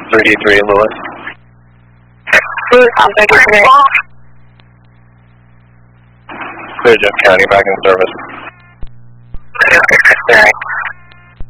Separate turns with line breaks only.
33 Lewis.
Lewis on 33.
Clear Jeff County, back in service.
Alright.